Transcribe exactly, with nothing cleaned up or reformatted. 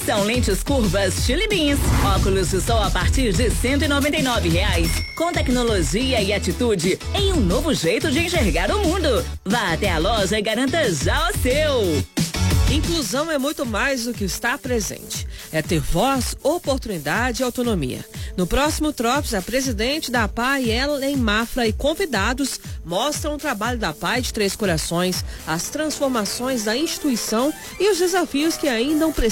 São lentes curvas Chili Beans, óculos de sol a partir de cento e noventa e nove reais. Com tecnologia e atitude em um novo jeito de enxergar o mundo. Vá até a loja e garanta já o seu. Inclusão é muito mais do que estar presente. É ter voz, oportunidade e autonomia. No próximo Trops, a presidente da A P A I, Ellen Mafra, e convidados mostram o trabalho da A P A I de Três Corações, as transformações da instituição e os desafios que ainda precisam